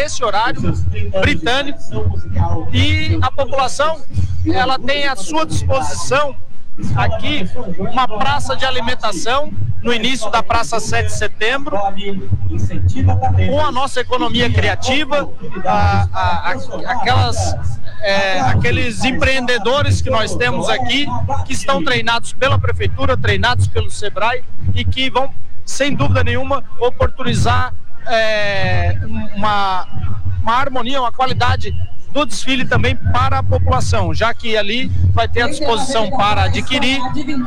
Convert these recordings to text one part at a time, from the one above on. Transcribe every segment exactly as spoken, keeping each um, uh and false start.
nesse horário britânico, e a população ela tem à sua disposição aqui uma praça de alimentação no início da Praça sete de Setembro, com a nossa economia criativa, a, a, a, aquelas, é, aqueles empreendedores que nós temos aqui, que estão treinados pela Prefeitura, treinados pelo Sebrae, e que vão, sem dúvida nenhuma, oportunizar é, uma, uma harmonia, uma qualidade do desfile também para a população, já que ali vai ter à disposição para adquirir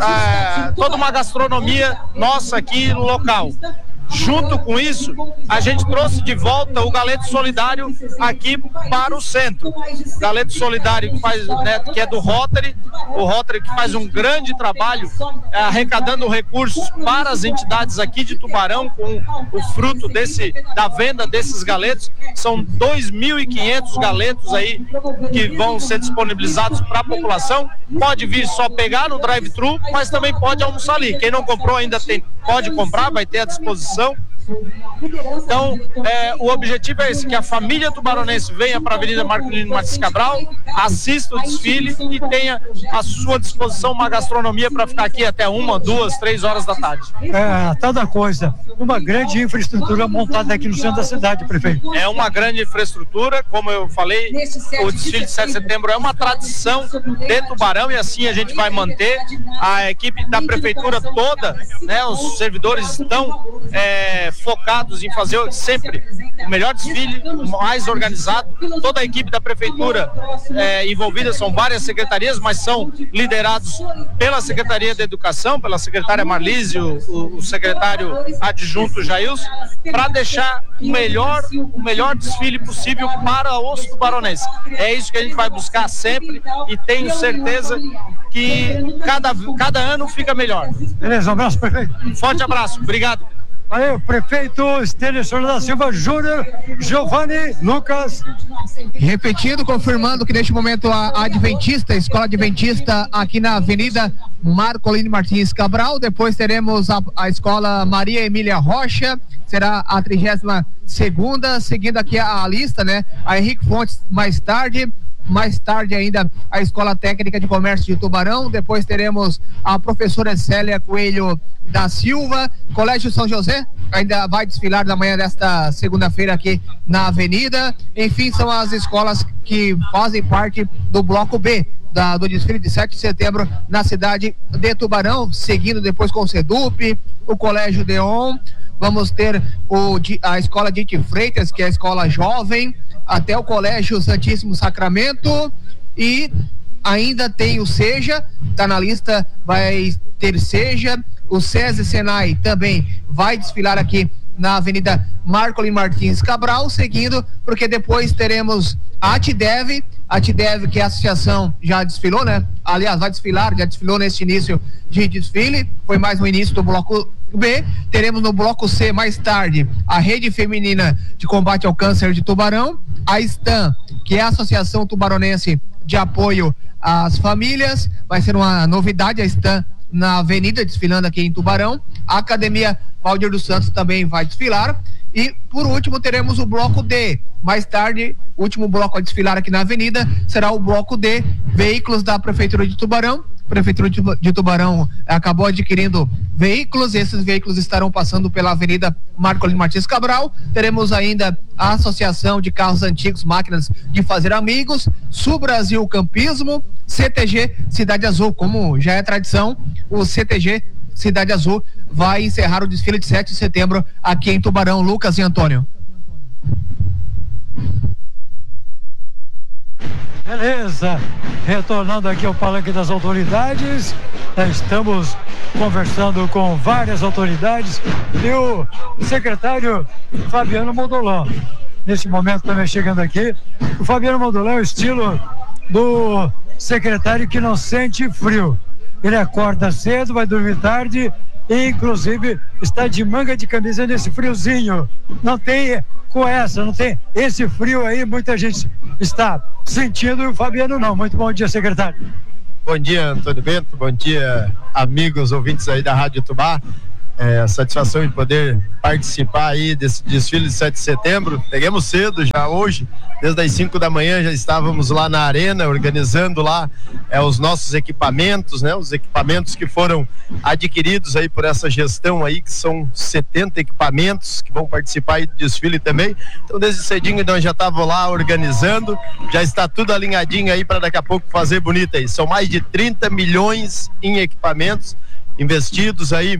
é, toda uma gastronomia nossa aqui no local. Junto com isso, a gente trouxe de volta o Galeto Solidário aqui para o centro. Galeto Solidário que, faz, né, que é do Rotary, o Rotary que faz um grande trabalho é, arrecadando recursos para as entidades aqui de Tubarão, com o fruto desse, da venda desses galetos. São dois mil e quinhentos galetos aí que vão ser disponibilizados para a população. Pode vir só pegar no drive-thru, mas também pode almoçar ali. Quem não comprou ainda tem, pode comprar, vai ter à disposição. Então, é, o objetivo é esse, que a família tubaronense venha para a Avenida Marcolino Martins Cabral, assista o desfile e tenha à sua disposição uma gastronomia para ficar aqui até uma, duas, três horas da tarde. É, toda coisa, uma grande infraestrutura montada aqui no centro da cidade, prefeito. É uma grande infraestrutura, como eu falei, o desfile de sete de setembro é uma tradição de Tubarão, e assim a gente vai manter. A equipe da prefeitura toda, né, os servidores estão é, focados em fazer sempre o melhor desfile, o mais organizado. Toda a equipe da prefeitura é, envolvida, são várias secretarias, mas são liderados pela Secretaria da Educação, pela secretária Marlise, o, o, o secretário adjunto Jailson, para deixar o melhor, o melhor desfile possível para os tubaronenses. É isso que a gente vai buscar sempre, e tenho certeza que cada, cada ano fica melhor. Beleza, um abraço, prefeito. Forte abraço, obrigado. Aí, o prefeito Estênio da Silva Júnior, Giovanni Lucas. Repetindo, confirmando que neste momento a Adventista, a Escola Adventista aqui na Avenida Marcolino Martins Cabral, depois teremos a, a Escola Maria Emília Rocha, será a trigésima segunda, seguindo aqui a, a lista, né? A Henrique Fontes mais tarde. Mais tarde ainda a Escola Técnica de Comércio de Tubarão, depois teremos a professora Célia Coelho da Silva. Colégio São José ainda vai desfilar na manhã desta segunda-feira aqui na Avenida. Enfim, são as escolas que fazem parte do bloco B da, do desfile de sete de setembro na cidade de Tubarão, seguindo depois com o SEDUP, o Colégio Deon. Vamos ter o, a Escola Dite Freitas, que é a escola jovem, até o Colégio Santíssimo Sacramento, e ainda tem o SEJA, tá na lista, vai ter SEJA, o SESI Senai também vai desfilar aqui na Avenida Marcolino Martins Cabral, seguindo, porque depois teremos a ATDEV, a ATDEV, que é a associação, já desfilou, né? Aliás, vai desfilar, já desfilou nesse início de desfile, foi mais no início do bloco B. Teremos no bloco C, mais tarde, a Rede Feminina de Combate ao Câncer de Tubarão, a STAM, que é a Associação Tubaronense de Apoio às Famílias, vai ser uma novidade, a STAM na Avenida, desfilando aqui em Tubarão. A Academia Valdir dos Santos também vai desfilar, e por último teremos o bloco D. Mais tarde, o último bloco a desfilar aqui na Avenida será o bloco D, veículos da Prefeitura de Tubarão. A Prefeitura de Tubarão acabou adquirindo veículos, esses veículos estarão passando pela Avenida Marcolino Martins Cabral. Teremos ainda a Associação de Carros Antigos, Máquinas de Fazer Amigos, Sul Brasil Campismo, C T G Cidade Azul. Como já é tradição, o C T G Cidade Azul vai encerrar o desfile de sete de setembro aqui em Tubarão. Lucas e Antônio. Beleza, retornando aqui ao palanque das autoridades, estamos conversando com várias autoridades e o secretário Fabiano Modolão, nesse momento também chegando aqui. O Fabiano Modolão é o estilo do secretário que não sente frio, ele acorda cedo, vai dormir tarde e inclusive está de manga de camisa nesse friozinho, não tem com essa, não tem esse frio aí, muita gente está sentindo e o Fabiano não. Muito bom dia, secretário. Bom dia, Antônio Bento, bom dia, amigos ouvintes aí da Rádio Tubá. É, a satisfação de poder participar aí desse desfile de sete de setembro. Pegamos cedo já hoje, desde as cinco da manhã já estávamos lá na arena organizando lá é, os nossos equipamentos, né? Os equipamentos que foram adquiridos aí por essa gestão aí, que são setenta equipamentos que vão participar aí do desfile também. Então desde cedinho nós já estávamos lá organizando, já está tudo alinhadinho aí para daqui a pouco fazer bonito aí. São mais de trinta milhões em equipamentos investidos aí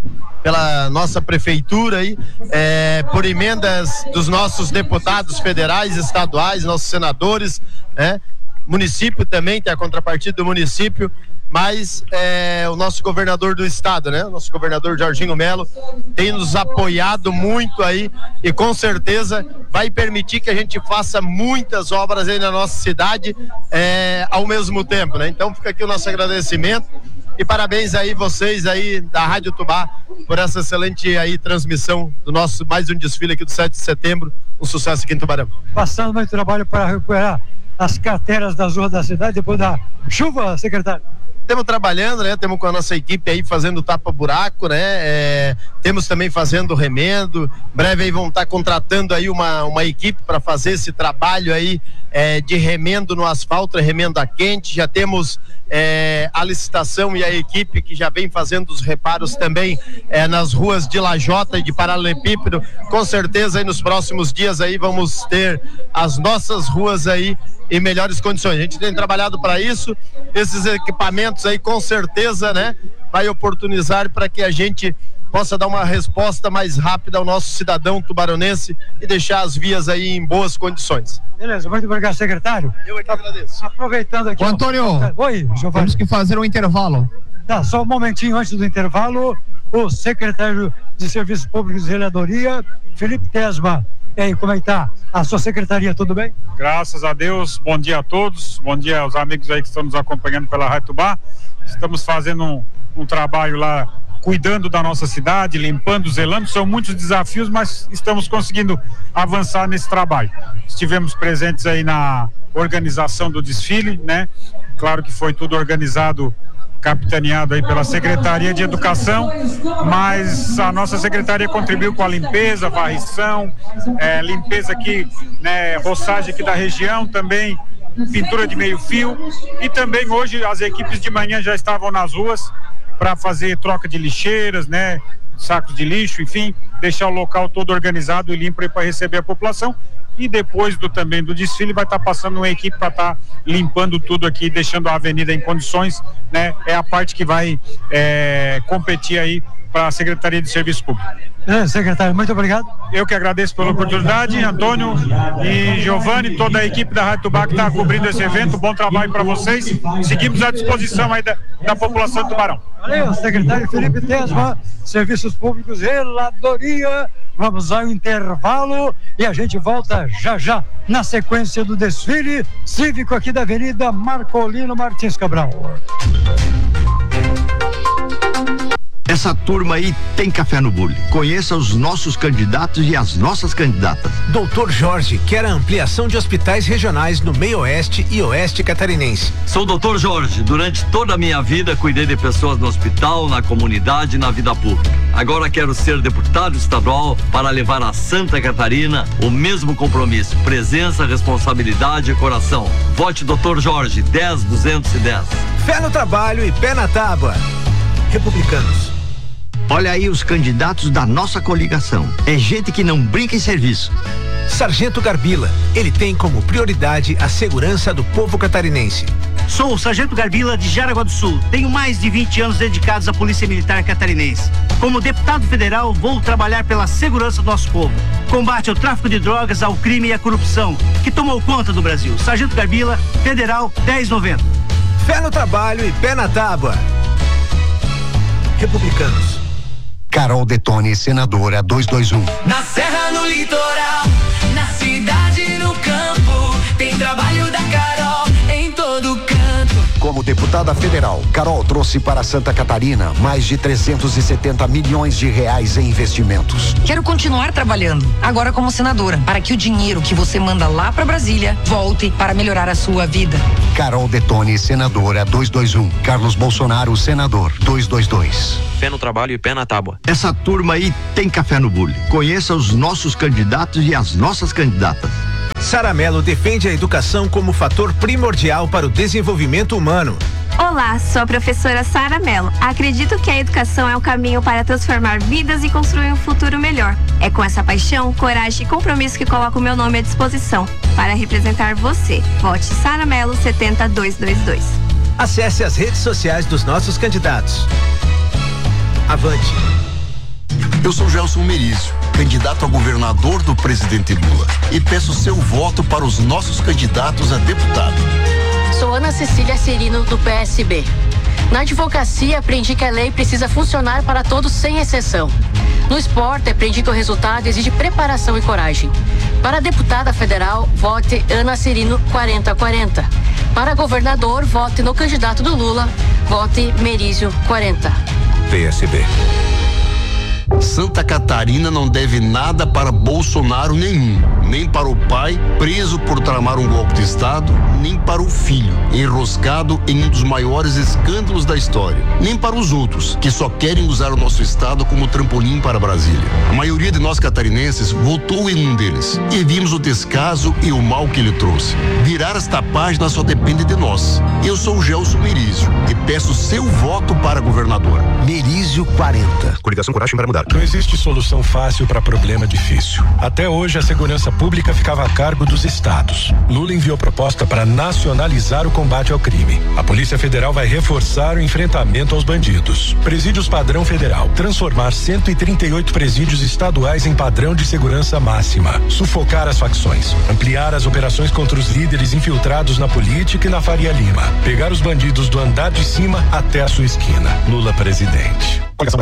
pela nossa prefeitura aí, é, por emendas dos nossos deputados federais, estaduais, nossos senadores, né? Município também, tem a contrapartida do município, mas é, o nosso governador do estado, né? O nosso governador Jorginho Melo tem nos apoiado muito aí e com certeza vai permitir que a gente faça muitas obras aí na nossa cidade é, ao mesmo tempo, né? Então fica aqui o nosso agradecimento. E parabéns aí vocês aí da Rádio Tubá por essa excelente aí transmissão do nosso mais um desfile aqui do sete de setembro, um sucesso aqui em Tubarão. Passando muito trabalho para recuperar as carteiras das ruas da cidade depois da chuva, secretário. Temos trabalhando, né? Temos com a nossa equipe aí fazendo tapa-buraco, né? É, temos também fazendo remendo. Breve aí vão estar contratando aí uma, uma equipe para fazer esse trabalho aí é, de remendo no asfalto, remendo a quente. Já temos é, a licitação e a equipe que já vem fazendo os reparos também é, nas ruas de Lajota e de Paralelepípedo. Com certeza aí nos próximos dias aí vamos ter as nossas ruas aí em melhores condições. A gente tem trabalhado para isso. Esses equipamentos aí com certeza, né, vai oportunizar para que a gente possa dar uma resposta mais rápida ao nosso cidadão tubaronense e deixar as vias aí em boas condições. Beleza, muito obrigado, secretário. Eu é que agradeço. Aproveitando aqui... Ô, Antônio, oi, Giovanni. Temos que fazer um intervalo. Tá, só um momentinho antes do intervalo, o secretário de Serviços Públicos e Zeladoria, Felipe Tesma. E aí, como é que tá a sua secretaria, tudo bem? Graças a Deus, bom dia a todos, bom dia aos amigos aí que estão nos acompanhando pela Rádio Tubá. Estamos fazendo um, um trabalho lá, cuidando da nossa cidade, limpando, zelando. São muitos desafios, mas estamos conseguindo avançar nesse trabalho. Estivemos presentes aí na organização do desfile, né? Claro que foi tudo organizado, capitaneado aí pela Secretaria de Educação, mas a nossa secretaria contribuiu com a limpeza, varrição, é, limpeza aqui, né, roçagem aqui da região, também pintura de meio fio, e também hoje as equipes de manhã já estavam nas ruas para fazer troca de lixeiras, né, sacos de lixo, enfim, deixar o local todo organizado e limpo aí para receber a população. E depois do também do desfile vai estar tá passando uma equipe para estar tá limpando tudo aqui, deixando a avenida em condições, né? É a parte que vai é, competir aí para a Secretaria de Serviço Público. É, secretário, muito obrigado. Eu que agradeço pela oportunidade, Antônio e Giovanni, toda a equipe da Rádio Tubá que está cobrindo esse evento. Bom trabalho para vocês. Seguimos à disposição aí da, da população de Tubarão. Valeu, secretário Felipe Tesma, Serviços Públicos, Zeladoria. Vamos ao intervalo e a gente volta já já na sequência do desfile cívico aqui da Avenida Marcolino Martins Cabral. Essa turma aí tem café no bule. Conheça os nossos candidatos e as nossas candidatas. Doutor Jorge quer a ampliação de hospitais regionais no meio oeste e oeste catarinense. Sou o doutor Jorge. Durante toda a minha vida cuidei de pessoas no hospital, na comunidade e na vida pública. Agora quero ser deputado estadual para levar a Santa Catarina o mesmo compromisso, presença, responsabilidade e coração. Vote doutor Jorge, dez duzentos e dez. Fé no trabalho e pé na tábua. Republicanos. Olha aí os candidatos da nossa coligação. É gente que não brinca em serviço. Sargento Garbila, ele tem como prioridade a segurança do povo catarinense. Sou o Sargento Garbila de Jaraguá do Sul. Tenho mais de vinte anos dedicados à Polícia Militar Catarinense. Como deputado federal, vou trabalhar pela segurança do nosso povo. Combate ao tráfico de drogas, ao crime e à corrupção, que tomou conta do Brasil. Sargento Garbila, Federal dez noventa. Fé no trabalho e pé na tábua. Republicanos. Carol Detone, senadora duzentos e vinte e um. Na serra, no litoral, na cidade, no campo, tem trabalho da Carol em todo canto. Como Como deputada federal, Carol trouxe para Santa Catarina mais de trezentos e setenta milhões de reais em investimentos. Quero continuar trabalhando, agora como senadora, para que o dinheiro que você manda lá para Brasília volte para melhorar a sua vida. Carol Detoni, senadora duzentos e vinte e um. Carlos Bolsonaro, senador duzentos e vinte e dois. Pé no trabalho e pé na tábua. Essa turma aí tem café no bule. Conheça os nossos candidatos e as nossas candidatas. Sara Mello defende a educação como fator primordial para o desenvolvimento humano. Olá, sou a professora Sara Mello. Acredito que a educação é um caminho para transformar vidas e construir um futuro melhor. É com essa paixão, coragem e compromisso que coloco o meu nome à disposição para representar você. Vote Sara Mello setenta dois dois dois. Acesse as redes sociais dos nossos candidatos. Avante. Eu sou Gelson Merizio, candidato a governador do presidente Lula, e peço seu voto para os nossos candidatos a deputado. Sou Ana Cecília Serino, do P S B. Na advocacia, aprendi que a lei precisa funcionar para todos sem exceção. No esporte, aprendi que o resultado exige preparação e coragem. Para deputada federal, vote Ana Serino quarenta quarenta. Para governador, vote no candidato do Lula, vote Merizio quarenta. P S B. Santa Catarina não deve nada para Bolsonaro nenhum, nem para o pai, preso por tramar um golpe de Estado, nem para o filho, enroscado em um dos maiores escândalos da história, nem para os outros, que só querem usar o nosso Estado como trampolim para Brasília. A maioria de nós catarinenses votou em um deles, e vimos o descaso e o mal que ele trouxe. Virar esta página só depende de nós. Eu sou o Gelson Merizio e peço seu voto para governador. Merizio quarenta. Coligação Coragem para Mudar. Não existe solução fácil para problema difícil. Até hoje, a segurança pública ficava a cargo dos estados. Lula enviou proposta para nacionalizar o combate ao crime. A Polícia Federal vai reforçar o enfrentamento aos bandidos. Presídios padrão federal. Transformar cento e trinta e oito presídios estaduais em padrão de segurança máxima. Sufocar as facções. Ampliar as operações contra os líderes infiltrados na política e na Faria Lima. Pegar os bandidos do andar de cima até a sua esquina. Lula presidente. Coligação